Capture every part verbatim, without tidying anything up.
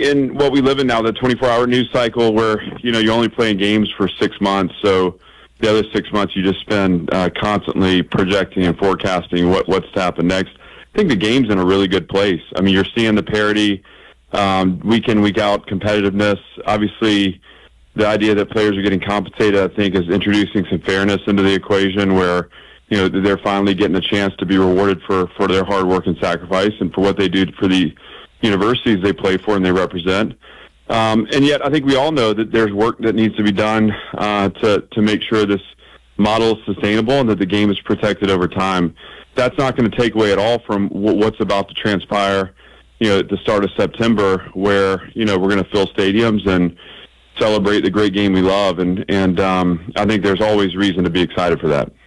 in what we live in now, the twenty-four hour news cycle where, you know, you're only playing games for six months. So the other six months you just spend uh, constantly projecting and forecasting what, what's to happen next. I think the game's in a really good place. I mean, you're seeing the parity, um, week in, week out competitiveness. Obviously, the idea that players are getting compensated, I think, is introducing some fairness into the equation where, you know, they're finally getting a chance to be rewarded for, for their hard work and sacrifice and for what they do for the universities they play for and they represent. Um, and yet I think we all know that there's work that needs to be done uh, to, to make sure this model is sustainable and that the game is protected over time. That's not going to take away at all from w- what's about to transpire, you know, at the start of September where, you know, we're going to fill stadiums and celebrate the great game we love. And, and um, I think there's always reason to be excited for that.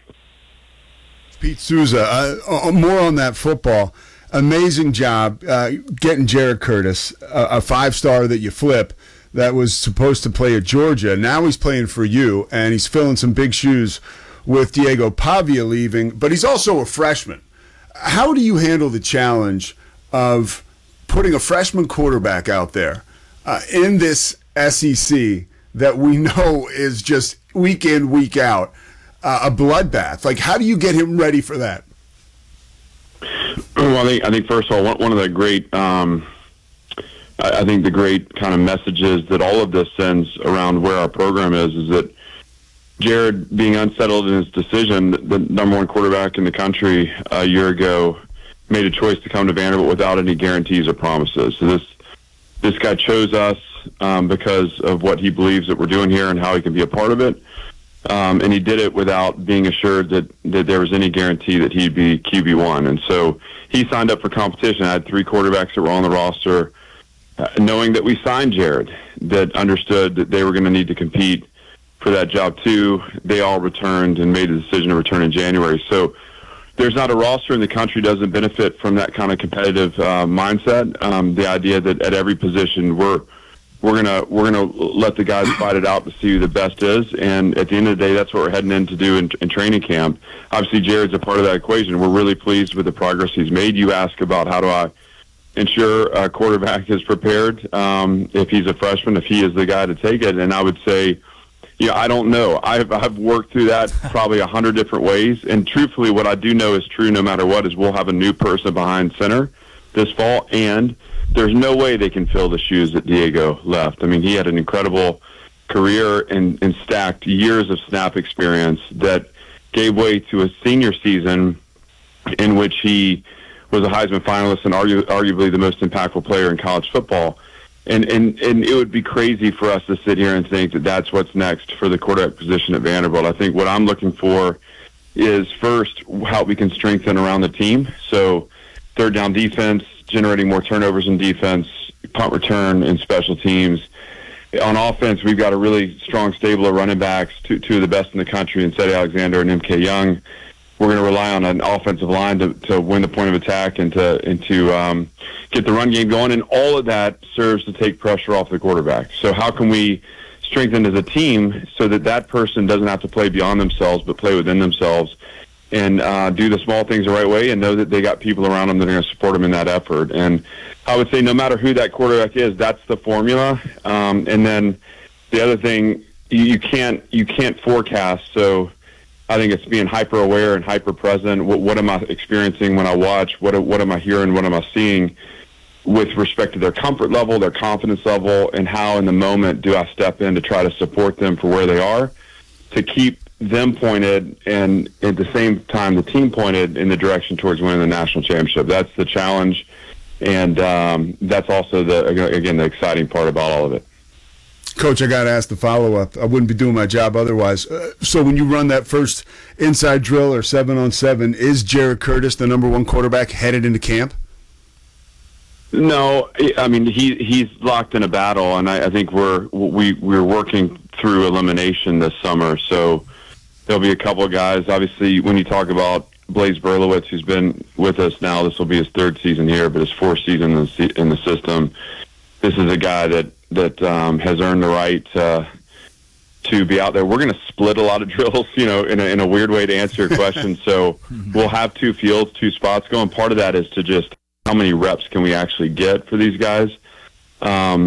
Pete Souza, uh, more on that football. Amazing job uh, getting Jared Curtis, a, a five-star that you flip that was supposed to play at Georgia. Now he's playing for you, and he's filling some big shoes with Diego Pavia leaving, but he's also a freshman. How do you handle the challenge of putting a freshman quarterback out there uh, in this S E C that we know is just week in, week out, uh, a bloodbath? Like, how do you get him ready for that? Well, I think, I think first of all, one, one of the great, um, I, I think the great kind of messages that all of this sends around where our program is, is that Jared, being unsettled in his decision, the number one quarterback in the country a year ago, made a choice to come to Vanderbilt without any guarantees or promises. So this, this guy chose us um, because of what he believes that we're doing here and how he can be a part of it. Um, and he did it without being assured that, that there was any guarantee that he'd be Q B one. And so he signed up for competition. I had three quarterbacks that were on the roster, uh, knowing that we signed Jared, that understood that they were going to need to compete for that job too. They all returned and made a decision to return in January. So there's not a roster in the country doesn't benefit from that kind of competitive uh, mindset. Um, the idea that at every position we're We're gonna we're gonna let the guys fight it out to see who the best is, and at the end of the day, that's what we're heading in to do in, in training camp. Obviously, Jared's a part of that equation. We're really pleased with the progress he's made. You ask about how do I ensure a quarterback is prepared um, if he's a freshman, if he is the guy to take it, and I would say, you know, I don't know. I've I've worked through that probably a hundred different ways, and truthfully, what I do know is true no matter what is we'll have a new person behind center this fall, and there's no way they can fill the shoes that Diego left. I mean, he had an incredible career and, and stacked years of snap experience that gave way to a senior season in which he was a Heisman finalist and argu- arguably the most impactful player in college football. And, and, and it would be crazy for us to sit here and think that that's what's next for the quarterback position at Vanderbilt. I think what I'm looking for is first how we can strengthen around the team. So third down defense, generating more turnovers in defense, punt return, and special teams. On offense, we've got a really strong stable of running backs, two, two of the best in the country, in Cedi Alexander and M K Young. We're going to rely on an offensive line to, to win the point of attack and to and to um, get the run game going, and all of that serves to take pressure off the quarterback. So how can we strengthen as a team so that that person doesn't have to play beyond themselves but play within themselves and uh, do the small things the right way and know that they got people around them that are going to support them in that effort. And I would say no matter who that quarterback is, that's the formula. Um, and then the other thing, you, you can't you can't forecast. So I think it's being hyper aware and hyper present. What, what am I experiencing when I watch? What what am I hearing? What am I seeing with respect to their comfort level, their confidence level, and how in the moment do I step in to try to support them for where they are to keep them pointed and at the same time the team pointed in the direction towards winning the national championship. That's the challenge, and um, that's also the again the exciting part about all of it. Coach, I got to ask the follow-up. I wouldn't be doing my job otherwise. Uh, so when you run that first inside drill or seven on seven, is Jared Curtis the number one quarterback headed into camp? No, I mean he he's locked in a battle, and I, I think we're we we're working through elimination this summer. So there'll be a couple of guys. Obviously, when you talk about Blaze Berlowitz, who's been with us now, this will be his third season here, but his fourth season in the, in the system. This is a guy that that um, has earned the right uh, to be out there. We're going to split a lot of drills, you know, in a, in a weird way to answer your question. So we'll have two fields, two spots going. Part of that is to just how many reps can we actually get for these guys. Um,